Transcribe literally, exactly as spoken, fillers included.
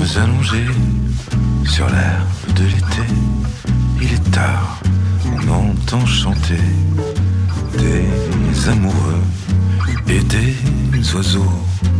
allongés sur l'herbe de l'été. Il est tard, on entend chanter des amoureux et des oiseaux